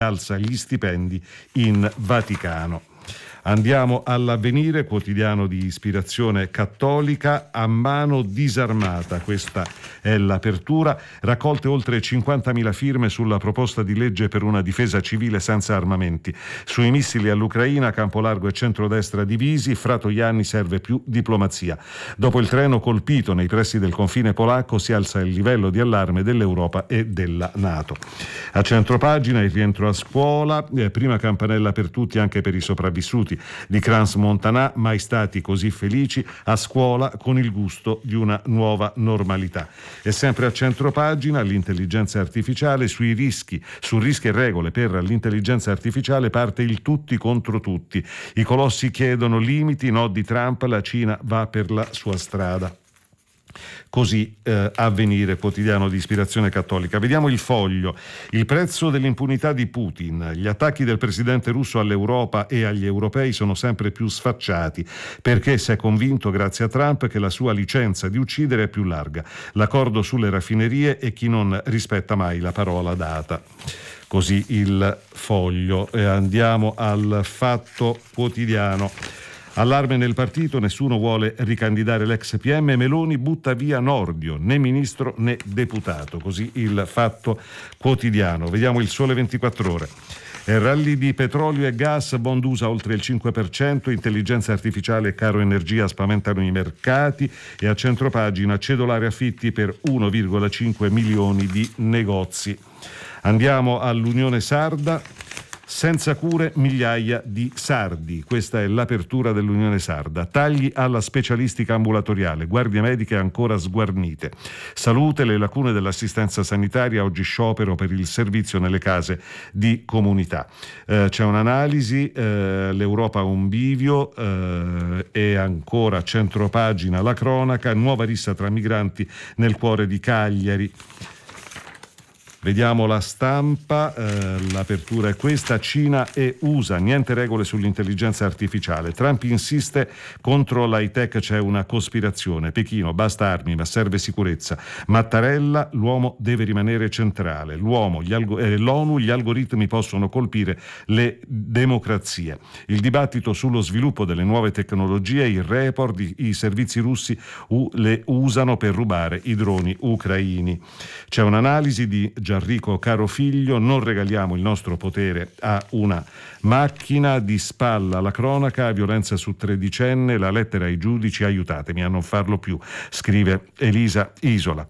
alza gli stipendi in Vaticano. Andiamo all'Avvenire, quotidiano di ispirazione cattolica. A mano disarmata, questa è l'apertura. Raccolte oltre 50.000 firme sulla proposta di legge per una difesa civile senza armamenti. Sui missili all'Ucraina, Campolargo e centrodestra divisi, fra Toianni serve più diplomazia. Dopo il treno colpito nei pressi del confine polacco si alza il livello di allarme dell'Europa e della NATO. A centropagina il rientro a scuola, prima campanella per tutti anche per i sopravvissuti di Crans-Montana, mai stati così felici a scuola con il gusto di una nuova normalità. E sempre a centropagina l'intelligenza artificiale, su rischi e regole per l'intelligenza artificiale parte il tutti contro tutti. I colossi chiedono limiti, no di Trump, la Cina va per la sua strada. Così Avvenire, quotidiano di ispirazione cattolica. Vediamo il Foglio. Il prezzo dell'impunità di Putin. Gli attacchi del presidente russo all'Europa e agli europei sono sempre più sfacciati, perché si è convinto, grazie a Trump, che la sua licenza di uccidere è più larga. L'accordo sulle raffinerie e chi non rispetta mai la parola data. Così il Foglio. Andiamo al Fatto Quotidiano. Allarme nel partito, nessuno vuole ricandidare l'ex PM, Meloni butta via Nordio, né ministro né deputato. Così il Fatto Quotidiano. Vediamo il Sole 24 Ore. Rally di petrolio e gas, bond USA oltre il 5%, intelligenza artificiale e caro energia spaventano i mercati. E a centropagina cedolare affitti per 1,5 milioni di negozi. Andiamo all'Unione Sarda. Senza cure migliaia di sardi, questa è l'apertura dell'Unione Sarda. Tagli alla specialistica ambulatoriale, guardie mediche ancora sguarnite. Salute, le lacune dell'assistenza sanitaria, oggi sciopero per il servizio nelle case di comunità. C'è un'analisi, l'Europa ha un bivio, e ancora centropagina la cronaca, nuova rissa tra migranti nel cuore di Cagliari. Vediamo La Stampa, l'apertura è questa, Cina e USA, niente regole sull'intelligenza artificiale. Trump insiste contro l'high tech, c'è una cospirazione. Pechino, basta armi ma serve sicurezza. Mattarella, l'uomo deve rimanere centrale. L'ONU, gli algoritmi possono colpire le democrazie. Il dibattito sullo sviluppo delle nuove tecnologie, il report, i servizi russi le usano per rubare i droni ucraini. C'è un'analisi di Gianrico Carofiglio, non regaliamo il nostro potere a una macchina, di spalla la cronaca, violenza su tredicenne, la lettera ai giudici, aiutatemi a non farlo più, scrive Elisa Isola.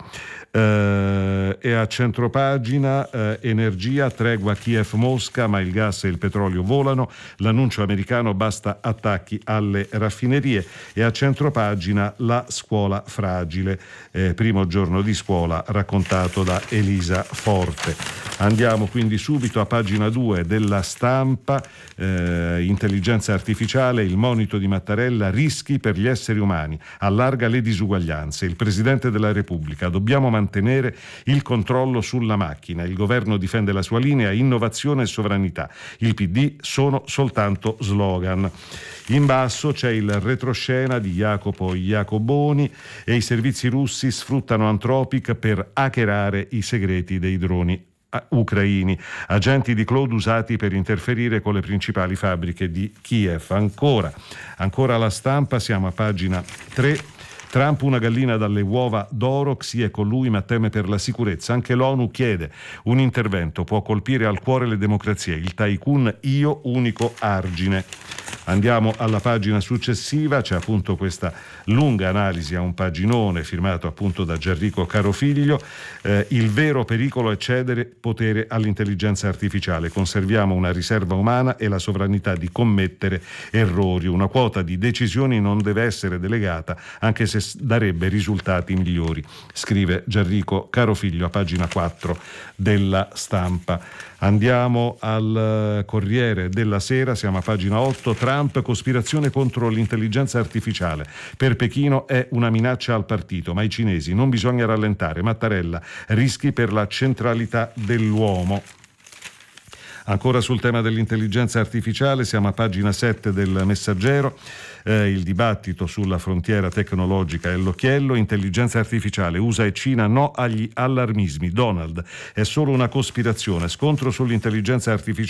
E a centropagina energia, tregua Kiev-Mosca, ma il gas e il petrolio volano, l'annuncio americano, basta attacchi alle raffinerie. E a centropagina la scuola fragile, primo giorno di scuola raccontato da Elisa Forte. Andiamo quindi subito a pagina 2 della Stampa, intelligenza artificiale, il monito di Mattarella, rischi per gli esseri umani, allarga le disuguaglianze. Il Presidente della Repubblica, dobbiamo mantenere il controllo sulla macchina, il governo difende la sua linea, innovazione e sovranità. Il PD sono soltanto slogan. In basso c'è il retroscena di Jacopo Iacoboni e i servizi russi sfruttano Anthropic per hackerare i segreti dei droni ucraini, agenti di cloud usati per interferire con le principali fabbriche di Kiev. Ancora La Stampa, siamo a pagina 3. Trump una gallina dalle uova d'oro, Xi è con lui ma teme per la sicurezza. Anche l'ONU chiede un intervento, può colpire al cuore le democrazie. Il tycoon io unico argine. Andiamo alla pagina successiva, c'è appunto questa lunga analisi a un paginone firmato appunto da Gianrico Carofiglio. Il vero pericolo è cedere potere all'intelligenza artificiale. Conserviamo una riserva umana e la sovranità di commettere errori. Una quota di decisioni non deve essere delegata, anche se darebbe risultati migliori, scrive Gianrico Carofiglio a pagina 4 della Stampa. Andiamo al Corriere della Sera, siamo a pagina 8. Trump, cospirazione contro l'intelligenza artificiale. Per Pechino è una minaccia al partito, ma i cinesi non bisogna rallentare. Mattarella, rischi per la centralità dell'uomo. Ancora sul tema dell'intelligenza artificiale, siamo a pagina 7 del Messaggero. Il dibattito sulla frontiera tecnologica è l'occhiello. Intelligenza artificiale, USA e Cina no agli allarmismi. Donald, è solo una cospirazione. Scontro sull'intelligenza artificiale